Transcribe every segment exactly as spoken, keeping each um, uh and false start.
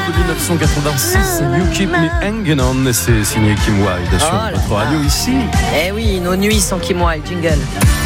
de dix-neuf cent quatre-vingt-six, You Keep Me Hanging On, et c'est signé Kim Wilde sur Oh notre radio ici. Eh oui, nos nuits sans Kim Wilde, jingle.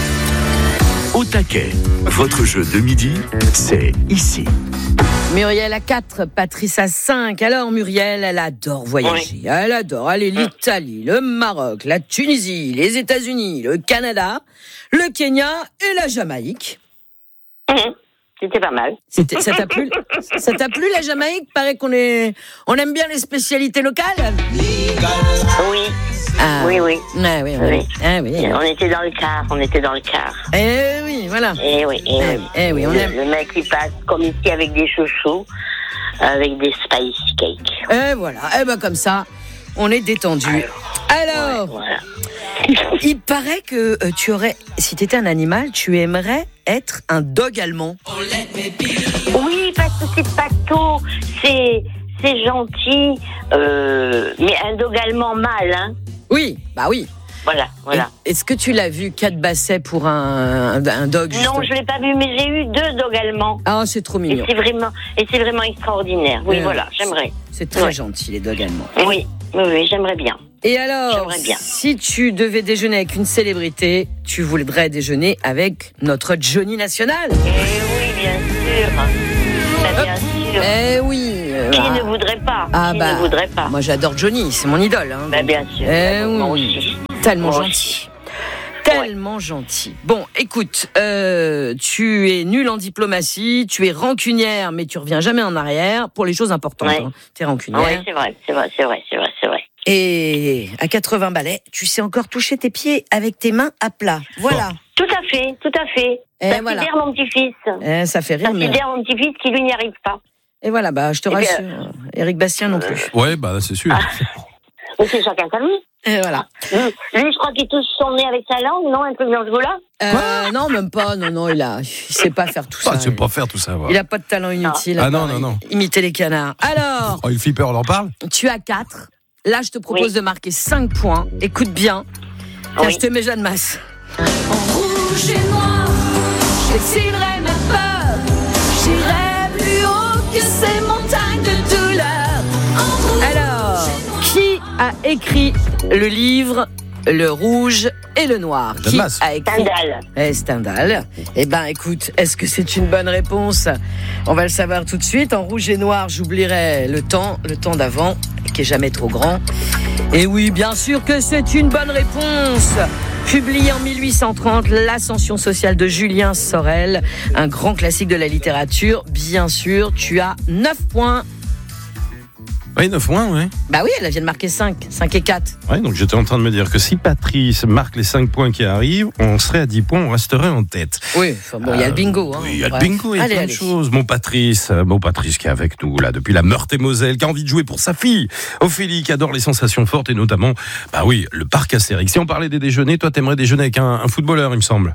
Au taquet, votre jeu de midi, c'est ici. Muriel à quatre, Patrice à cinq. Alors Muriel, elle adore voyager. Oui. Elle adore aller l'Italie, le Maroc, la Tunisie, les États-Unis, le Canada, le Kenya et la Jamaïque. Mmh. C'était pas mal. C'était, ça t'a plu, ça t'a plu la Jamaïque? Paraît qu'on est, on aime bien les spécialités locales. Oui. Ah. Oui, oui. Ah, oui, oui. oui. Ah, oui. On était dans le car, on était dans le car. Eh oui, voilà. Eh oui, eh, eh, oui. Eh oui, on le, aime. Le mec il passe comme ici avec des chouchous, avec des spice cakes. Eh voilà, eh ben comme ça, on est détendu. Alors, ouais, voilà. Il paraît que euh, tu aurais, si tu étais un animal, tu aimerais être un dog allemand. Oui, parce que c'est pato, c'est, c'est gentil, euh, mais un dog allemand mâle, hein. Oui, bah oui. Voilà, voilà. Et, est-ce que tu l'as vu, quatre bassets pour un, un, un dog? Non, je l'ai pas vu, mais j'ai eu deux dogs allemands. Ah, c'est trop mignon. Et c'est vraiment, et c'est vraiment extraordinaire. Oui, euh, voilà, j'aimerais. C'est très ouais. gentil, les dogs allemands. Oui, oui, oui, j'aimerais bien. Et alors, j'aimerais bien. Si tu devais déjeuner avec une célébrité, tu voudrais déjeuner avec notre Johnny National? Eh oui, bien sûr. Bah, bien sûr. Eh oui. Qui ah. ne voudrait pas Ah Qui bah, ne voudrait pas moi j'adore Johnny, c'est mon idole. Hein, bah, bien sûr. Eh bah, moi oui. aussi. Tellement moi gentil. Aussi. Tellement ouais. gentil. Bon, écoute, euh, tu es nul en diplomatie, tu es rancunière, mais tu reviens jamais en arrière pour les choses importantes. Ouais. Hein. Tu es rancunière. Oui, c'est vrai, c'est vrai, c'est vrai, c'est vrai, c'est vrai. Et à quatre-vingts balais, tu sais encore toucher tes pieds avec tes mains à plat. Voilà. Oh. Tout à fait, tout à fait. Et ça voilà. sidère mon petit-fils. Eh, ça fait rire. Ça mais... sidère mon petit-fils qui lui n'y arrive pas. Et voilà, bah je te Et rassure. bien, Éric Bastien non plus. Euh, ouais, bah c'est sûr. Ah. Mais c'est chacun sa vie. Et voilà. Lui, lui, je crois qu'il touche son nez avec sa langue, non, un peu dans ce goût-là. Euh, non, même pas. Non, non, il a, il sait pas faire tout ça. Ah, il sait pas faire tout ça. Il a pas de talent inutile. Ah non, non, non. Imiter les canards. Alors. Oh, il fait peur, on en parle. Tu as quatre. Là, je te propose oui. de marquer cinq points. Écoute bien. Tiens, oui. je te mets Jeanne Masse. En rouge et noir, j'excilerai ma peur. J'irai plus haut que ces montagnes de douleur. Alors, qui a écrit le livre Le Rouge et le Noir? Qui a écrit Stendhal. Eh, Stendhal. Eh ben, écoute, est-ce que c'est une bonne réponse? On va le savoir tout de suite. En rouge et noir, j'oublierai le temps, le temps d'avant, qui est jamais trop grand. Et oui, bien sûr que c'est une bonne réponse. Publié en mille huit cent trente, L'Ascension sociale de Julien Sorel, un grand classique de la littérature. Bien sûr, tu as neuf points. Oui, neuf points, oui. Bah oui, elle vient de marquer cinq. cinq et quatre. Oui, donc j'étais en train de me dire que si Patrice marque les cinq points qui arrivent, on serait à dix points, on resterait en tête. Oui, enfin bon, il euh, y a le bingo. Hein, oui, il y a le bingo, il y a allez, plein allez. de choses. Mon Patrice, mon Patrice qui est avec nous, là, depuis la Meurthe-et-Moselle, qui a envie de jouer pour sa fille, Ophélie, qui adore les sensations fortes, et notamment, bah oui, le parc Astérix. Si on parlait des déjeuners, toi, t'aimerais déjeuner avec un, un footballeur, il me semble.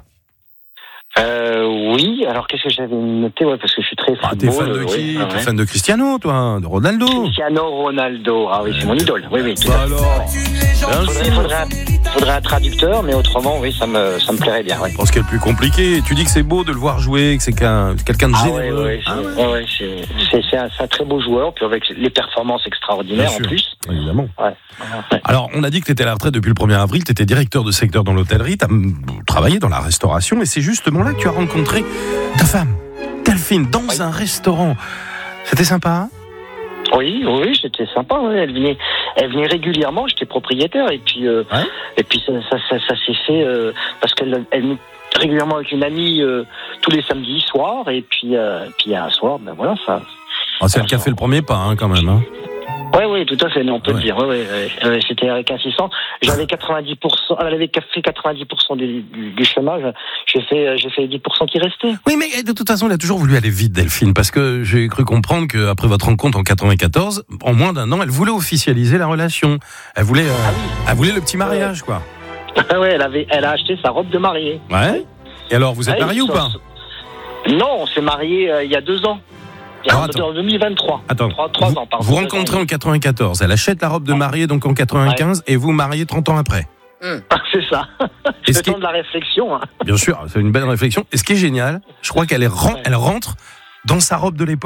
Euh, oui, alors qu'est-ce que j'avais noté? Ouais, parce que je suis très ah, t'es fan de qui? Oui, t'es ouais. fan de Cristiano, toi, de Ronaldo? Cristiano Ronaldo, ah oui, c'est mon idole. Oui, oui, tout bah à fait. alors faudrait, faudrait, faudrait un traducteur, mais autrement, oui, ça me, ça me plairait bien. Ouais. Je pense qu'il y a le plus compliqué. Tu dis que c'est beau de le voir jouer, que c'est qu'un, quelqu'un de ah, généreux. Ouais, ouais, c'est, ah, ouais, c'est, c'est, c'est, un, c'est un très beau joueur, puis avec les performances extraordinaires en plus. Évidemment. Ouais. Ouais. Alors, on a dit que tu étais à la retraite depuis le premier avril, tu étais directeur de secteur dans l'hôtellerie, tu as travaillé dans la restauration, et c'est justement là que tu as rencontré ta femme, Delphine, dans oui. un restaurant. C'était sympa, hein? Oui, oui, c'était sympa. Ouais. Elle venait, elle venait régulièrement. J'étais propriétaire, et puis, euh, ouais. et puis ça, ça, ça, ça s'est fait euh, parce qu'elle, elle venait régulièrement avec une amie euh, tous les samedis soirs, et puis, euh, puis un soir, ben voilà, ça. Oh, c'est elle qui a fait le premier pas, hein, quand même. Hein. Oui, oui, tout à fait, on peut ouais. le dire. Ouais, ouais, ouais, c'était avec insistance. J'avais quatre-vingt-dix pour cent, elle avait fait quatre-vingt-dix pour cent du, du, du chemin. J'ai fait, j'ai fait dix pour cent qui restait. Oui, mais de toute façon, elle a toujours voulu aller vite, Delphine, parce que j'ai cru comprendre qu'après votre rencontre en quatre-vingt-quatorze, en moins d'un an, elle voulait officialiser la relation. Elle voulait, euh, ah oui. elle voulait le petit mariage, quoi. Ouais, elle avait, elle a acheté sa robe de mariée. Ouais. Et alors, vous êtes ouais, mariés ou pas? Non, on s'est mariés euh, il y a deux ans. Alors, en deux mille vingt-trois. Attends, trois, trois vous, ans, pardon. Vous rencontrez en quatre-vingt-quatorze, elle achète la robe de mariée donc en quatre-vingt-quinze, ouais. et vous mariez trente ans après. Mmh. C'est ça. C'est le temps qui... de la réflexion. Hein. Bien sûr, c'est une belle réflexion. Et ce qui est génial, je crois qu'elle est ren... ouais. elle rentre dans sa robe de l'époque.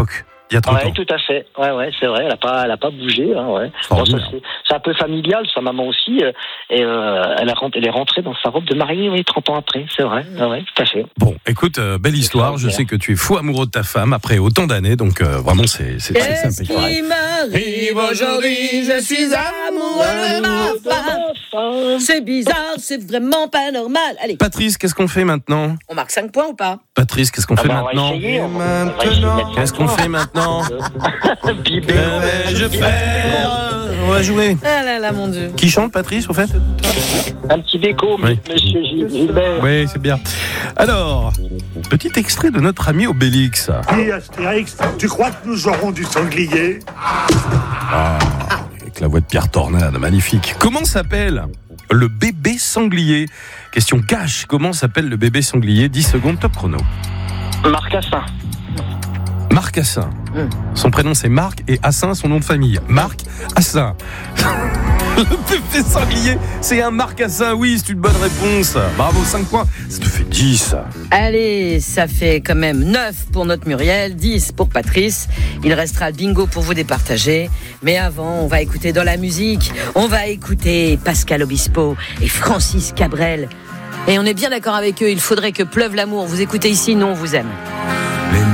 il y a trente ouais, ans. tout à fait. Ouais, ouais, c'est vrai. Elle a pas, elle a pas bougé. Hein, ouais. Bon, ça, c'est, c'est un peu familial. Sa maman aussi. Euh, et euh, elle, a, elle est rentrée dans sa robe de mariée, oui, trente ans après. C'est vrai. Ouais, ouais, tout à fait. Bon, écoute, euh, belle histoire. Je sais que tu es fou amoureux de ta femme après autant d'années. Donc, euh, vraiment, c'est, c'est très simple. Qu'est-ce qui m'arrive aujourd'hui? Je suis amoureux de ma femme. C'est bizarre, c'est vraiment pas normal. Allez. Patrice, qu'est-ce qu'on fait maintenant? On marque cinq points ou pas? Patrice, qu'est-ce qu'on Ah fait bah, maintenant? on va essayer, on va- Maintenant, qu'est-ce qu'on fait maintenant? Bibé, Que vais-je faire? On va jouer. Ah là là, mon Dieu. Qui chante, Patrice, au fait? un petit déco, Oui. monsieur Gilles- Gilbert. Oui, c'est bien. Alors, petit extrait de notre ami Obélix. Dis Astérix, tu crois que nous aurons du sanglier? Ah, avec la voix de Pierre Tornade, magnifique. Comment s'appelle le bébé sanglier? Question cash, comment s'appelle le bébé sanglier? dix secondes, top chrono. Marc Assin. Marc Assin. Hum. Son prénom c'est Marc et Assin son nom de famille. Marc Assin. Le bébé sanglier, c'est un Marc Assin. Oui, c'est une bonne réponse. Bravo, cinq points. Ça te fait dix. Allez, ça fait quand même neuf pour notre Muriel, dix pour Patrice. Il restera le bingo pour vous départager. Mais avant, on va écouter dans la musique. On va écouter Pascal Obispo et Francis Cabrel. Et on est bien d'accord avec eux, il faudrait que pleuve l'amour. Vous écoutez ici, nous on vous aime.